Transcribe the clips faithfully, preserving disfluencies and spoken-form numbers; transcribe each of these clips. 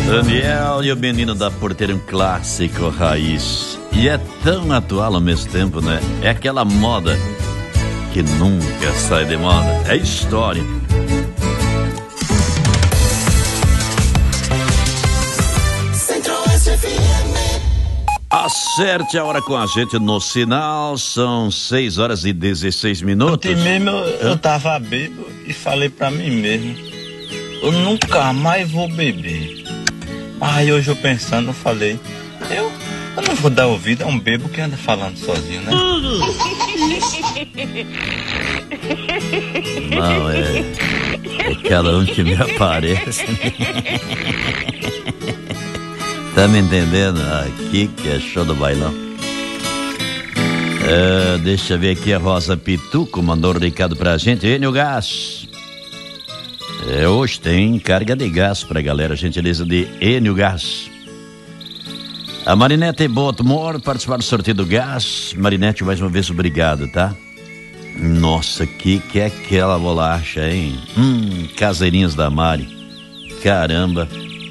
Daniel e o menino da porteira, um clássico raiz. E é tão atual ao mesmo tempo, né? É aquela moda que nunca sai de moda. É história. Acerte a hora com a gente no sinal. São seis horas e dezesseis minutos. Ontem mesmo eu, eu tava bêbado e falei pra mim mesmo: eu nunca mais vou beber. Aí hoje eu pensando, eu falei: eu, eu não vou dar ouvido a um bêbado que anda falando sozinho, né? Não, é, é cada um que me aparece. Tá me entendendo? Aqui que é show do bailão. É, deixa eu ver aqui, a Rosa Pituco mandou um recado pra gente. Enio Gás. É, hoje tem carga de gás pra galera, gentileza de Enio Gás. A Marinete Botmore participar do sorteio do gás. Marinete, mais uma vez, obrigado, tá? Nossa, que que é aquela bolacha, hein? Hum, caseirinhas da Mari. Caramba.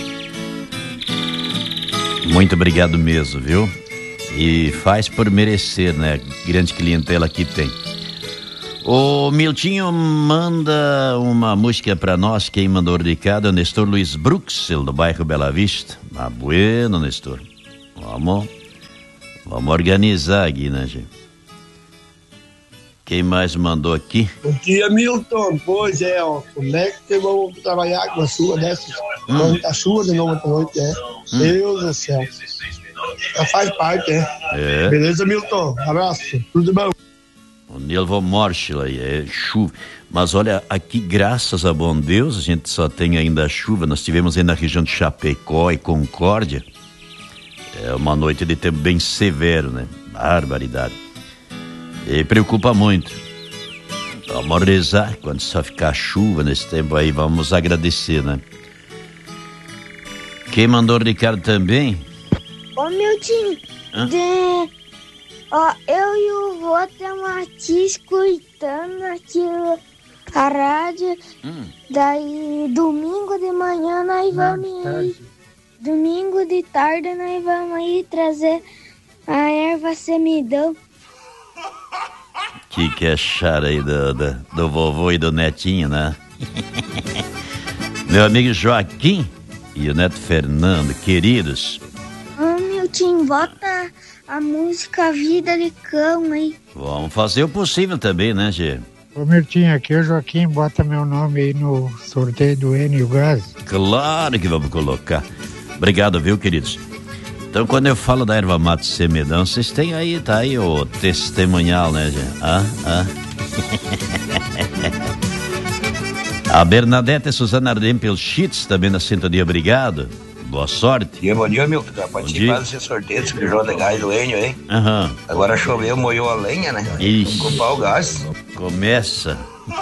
Muito obrigado mesmo, viu? E faz por merecer, né? Grande clientela que tem. O Miltinho manda uma música pra nós. Quem mandou o recado é o Nestor Luiz Bruxel, do bairro Bela Vista. Ah, bueno, Nestor. Vamos, vamos organizar aqui, né, gente? Quem mais mandou aqui? Bom dia, Milton. Pois é, ó. Como é que eu vou trabalhar com a sua dessas? Hum. A sua de novo à noite, é? Hum. Deus do céu. Já faz parte, é? É. Beleza, Milton? Abraço. Tudo bom? O Nilvo Morchila aí, é chuva. Mas olha, aqui, graças a bom Deus, a gente só tem ainda a chuva. Nós tivemos aí na região de Chapecó e Concórdia. É uma noite de tempo bem severo, né? Barbaridade. E preocupa muito. Vamos rezar quando só ficar chuva nesse tempo aí, vamos agradecer, né? Quem mandou o Ricardo também? Ô, Miltinho, de... ó, eu e o vô estamos aqui escutando aqui a rádio. Hum. Daí, domingo de manhã nós vamos ir. Domingo de tarde nós vamos ir trazer a erva semidão. Que que é chara aí do, do, do vovô e do netinho, né? Meu amigo Joaquim e o neto Fernando, queridos. Ô, Miltinho, bota a música Vida de Cão aí. Vamos fazer o possível também, né, Gê? Ô, Mirtinho, aqui é o Joaquim, bota meu nome aí no sorteio do Enio Gás. Claro que vamos colocar. Obrigado, viu, queridos? Então, quando eu falo da erva mate semedão, vocês têm aí, tá aí o testemunhal, né, gente? Ah, ah. A Bernadette e Suzana Ardempel-Schitz também na sintonia, obrigado. Boa sorte. Dia, bom dia, Milton. Já participar desse sorteio desse João de Gás do Enio, hein? Aham. Agora choveu, molhou a lenha, né? Ixi. Vamos ocupar o gás. Começa.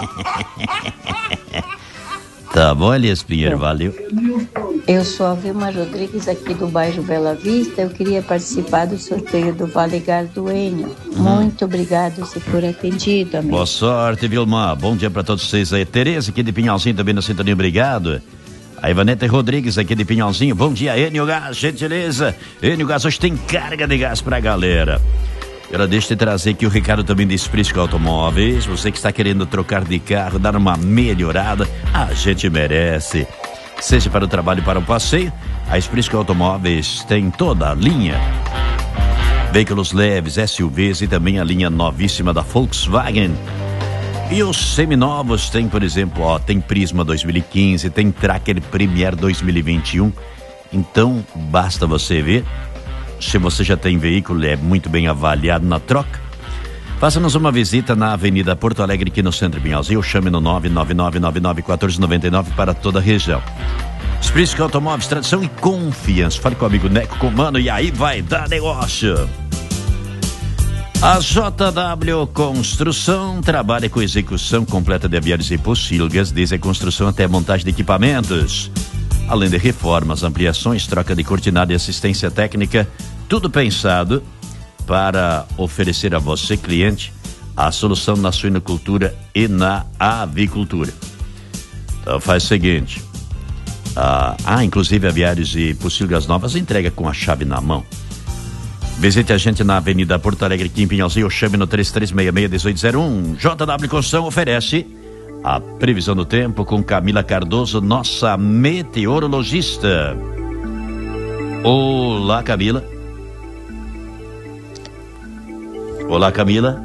Tá bom, Elias Pinheiro, valeu. Eu sou a Vilma Rodrigues, aqui do bairro Bela Vista. Eu queria participar do sorteio do Vale Gás do Enio. Hum. Muito obrigado se for atendido, amigo. Boa sorte, Vilma. Bom dia pra todos vocês aí. Tereza, aqui de Pinhalzinho, também na sintonia, obrigado. A Ivanete Rodrigues, aqui de Pinhalzinho. Bom dia, Enio Gás, gentileza. Enio Gás, hoje tem carga de gás pra galera. Ela deixa de trazer aqui o recado também de Sprisco Automóveis. Você que está querendo trocar de carro, dar uma melhorada, a gente merece. Seja para o trabalho e para o passeio, a Sprisco Automóveis tem toda a linha. Veículos leves, S U Vs e também a linha novíssima da Volkswagen. E os seminovos tem, por exemplo, ó, tem Prisma dois mil e quinze, tem Tracker Premier dois mil e vinte e um. Então, basta você ver. Se você já tem veículo, é muito bem avaliado na troca. Faça-nos uma visita na Avenida Porto Alegre, aqui no Centro Pinhalzinho, ou chame no nove nove nove nove nove um quatro nove nove para toda a região. Sprisco Automóveis, tradição e confiança. Fale com o amigo Neco Comano e aí vai dar negócio. A J W Construção trabalha com execução completa de aviários e pocilgas, desde a construção até a montagem de equipamentos. Além de reformas, ampliações, troca de cortinado e assistência técnica, tudo pensado para oferecer a você, cliente, a solução na suinocultura e na avicultura. Então faz o seguinte, Ah, ah, inclusive Aviários e Pocilgas Novas entrega com a chave na mão. Visite a gente na Avenida Porto Alegre, aqui em Pinhalzinho, ou chame no três três seis seis, um oito zero um. J W Construção oferece a previsão do tempo com Camila Cardoso, nossa meteorologista. Olá, Camila. Olá, Camila.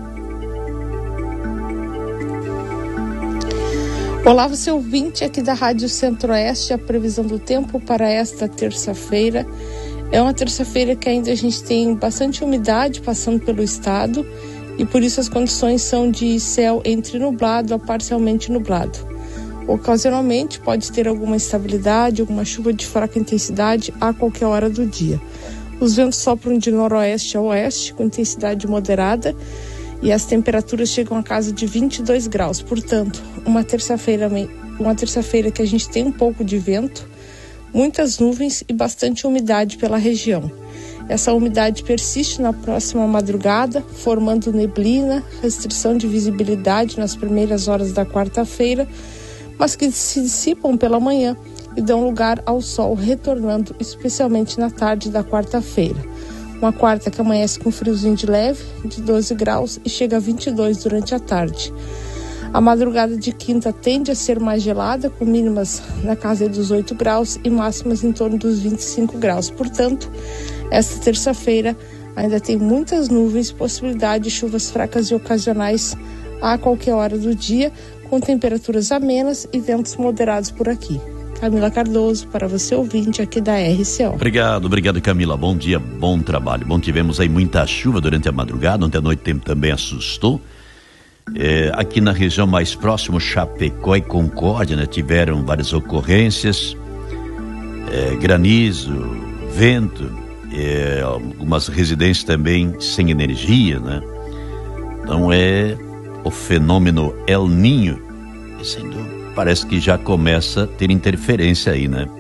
Olá, você ouvinte aqui da Rádio Centro-Oeste. A previsão do tempo para esta terça-feira é uma terça-feira que ainda a gente tem bastante umidade passando pelo estado e por isso as condições são de céu entre nublado a parcialmente nublado. Ocasionalmente pode ter alguma instabilidade, alguma chuva de fraca intensidade a qualquer hora do dia. Os ventos sopram de noroeste a oeste com intensidade moderada e as temperaturas chegam a casa de vinte e dois graus. Portanto, uma terça-feira, uma terça-feira que a gente tem um pouco de vento, muitas nuvens e bastante umidade pela região. Essa umidade persiste na próxima madrugada, formando neblina, restrição de visibilidade nas primeiras horas da quarta-feira, mas que se dissipam pela manhã e dão lugar ao sol retornando, especialmente na tarde da quarta-feira. Uma quarta que amanhece com friozinho de leve, de doze graus, e chega a vinte e dois durante a tarde. A madrugada de quinta tende a ser mais gelada, com mínimas na casa dos oito graus e máximas em torno dos vinte e cinco graus. Portanto, esta terça-feira ainda tem muitas nuvens, possibilidade de chuvas fracas e ocasionais a qualquer hora do dia, com temperaturas amenas e ventos moderados por aqui. Camila Cardoso, para você ouvinte aqui da R C O. Obrigado, obrigado, Camila. Bom dia, bom trabalho. Bom, tivemos aí muita chuva durante a madrugada, ontem à noite o tempo também assustou. É, aqui na região mais próxima, Chapecó e Concórdia, né, tiveram várias ocorrências, é, granizo, vento, é, algumas residências também sem energia, né? Então é o fenômeno El Niño, e sem dúvida parece que já começa a ter interferência aí, né?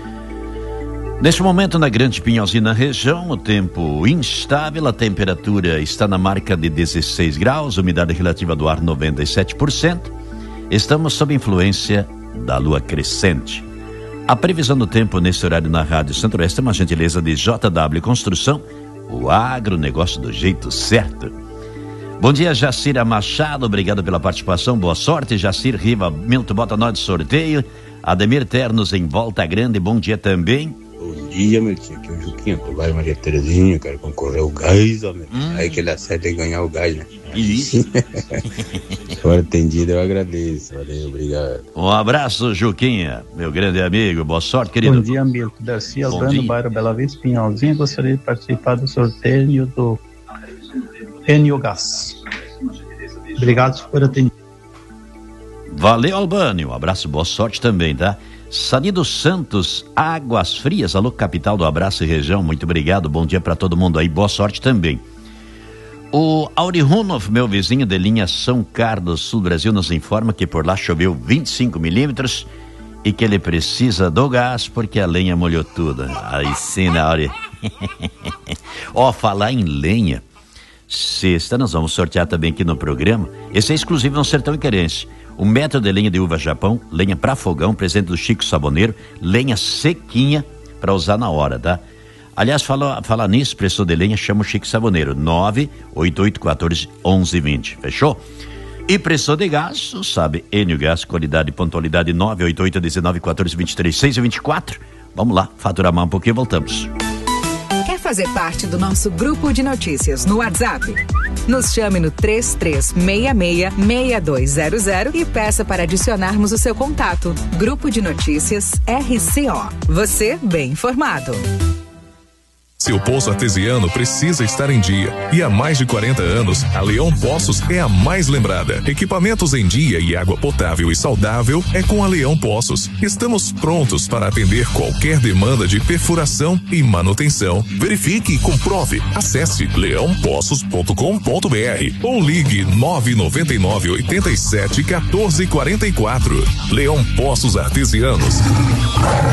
Neste momento, na Grande Pinhalzinho, na região, o tempo instável, a temperatura está na marca de dezesseis graus, umidade relativa do ar noventa e sete por cento. Estamos sob influência da lua crescente. A previsão do tempo nesse horário na Rádio Centro-Oeste é uma gentileza de J W Construção, o agronegócio do jeito certo. Bom dia, Jacira Machado, obrigado pela participação, boa sorte. Jacir Riva, Milton Bota Nó de sorteio. Ademir Ternos em Volta Grande, bom dia também. Bom dia, meu tio, aqui é o Juquinha, do bairro Maria Terezinha, quero concorrer ao gás, ó, meu. Hum. Aí que ele acerta e ganhar o gás, né? Isso. For atendido, eu agradeço, valeu, obrigado. Um abraço, Juquinha, meu grande amigo, boa sorte, querido. Bom dia, Milton, Darcy Albano, bairro Bela Vista, Pinhalzinho, gostaria de participar do sorteio do Enio Gás. Obrigado por atender. Valeu, Albânio, um abraço, boa sorte também, tá? Sanido Santos, Águas Frias, alô, capital do abraço e região, muito obrigado, bom dia para todo mundo aí, boa sorte também. O Auri Runov, meu vizinho de linha São Carlos, Sul Brasil, nos informa que por lá choveu vinte e cinco milímetros e que ele precisa do gás porque a lenha molhou tudo. Aí sim, na hora. Ó, falar em lenha, sexta nós vamos sortear também aqui no programa, esse é exclusivo no Sertão Iquerense. Um metro de lenha de uva Japão, lenha para fogão, presente do Chico Saboneiro, lenha sequinha para usar na hora, tá? Aliás, fala, fala nisso, preço de lenha, chama o Chico Saboneiro, nove oito oito um quatro um um dois zero, fechou? E preço de gás, sabe, Enio Gás, qualidade e pontualidade, nove oito oito um nove um quatro dois três seis dois quatro. Vamos lá, faturar mais um pouquinho e voltamos. Quer fazer parte do nosso grupo de notícias no WhatsApp? Nos chame no três três seis seis, seis dois zero zero e peça para adicionarmos o seu contato. Grupo de Notícias R C O. Você bem informado. Seu poço artesiano precisa estar em dia. E há mais de quarenta anos, a Leão Poços é a mais lembrada. Equipamentos em dia e água potável e saudável é com a Leão Poços. Estamos prontos para atender qualquer demanda de perfuração e manutenção. Verifique e comprove. Acesse leão poços ponto com ponto b r ou ligue nove nove nove oito sete um quatro quatro quatro. Leão Poços Artesianos.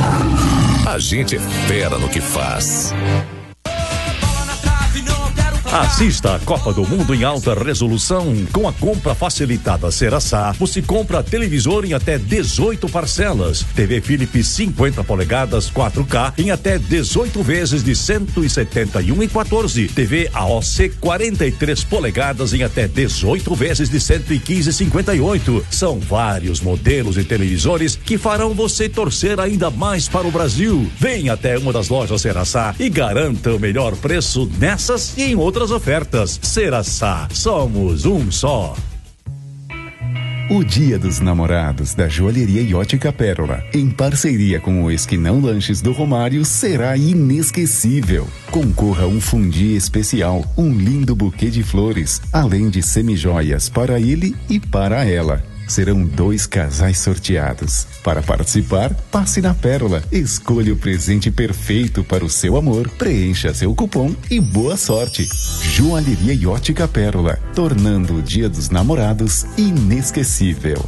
A gente é fera no que faz. Assista a Copa do Mundo em alta resolução. Com a compra facilitada Ceraçá, você compra televisor em até dezoito parcelas. T V Philips cinquenta polegadas quatro K em até dezoito vezes de cento e setenta e um e quatorze. T V A O C quarenta e três polegadas em até dezoito vezes de cento e quinze e cinquenta e oito. São vários modelos de televisores que farão você torcer ainda mais para o Brasil. Venha até uma das lojas Ceraçá e garanta o melhor preço nessas e em outras ofertas. Ceraçá, somos um só. O Dia dos Namorados da Joalheria e Ótica Pérola, em parceria com o Esquinão Lanches do Romário, será inesquecível. Concorra a um fundi especial, um lindo buquê de flores, além de semijoias para ele e para ela. Serão dois casais sorteados. Para participar, passe na Pérola, escolha o presente perfeito para o seu amor, preencha seu cupom e boa sorte. Joalheria e Ótica Pérola, tornando o Dia dos Namorados inesquecível.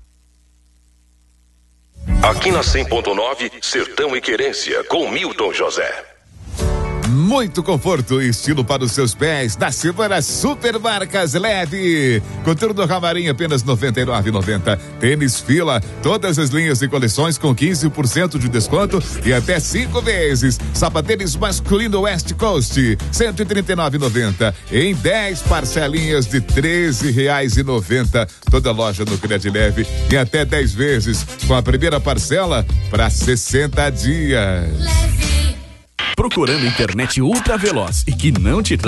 Aqui na cem ponto nove, Sertão e Querência, com Milton José. Muito conforto e estilo para os seus pés da semana Super Marcas Leve. Coturno Ramarim apenas noventa e nove reais e noventa centavos. Tênis Fila, todas as linhas e coleções com quinze por cento de desconto e até cinco vezes. Sapatênis masculino West Coast, cento e trinta e nove reais e noventa centavos em dez parcelinhas de treze reais e noventa centavos. Toda loja no Crédito Leve em até dez vezes com a primeira parcela para sessenta dias. Procurando internet ultra veloz e que não te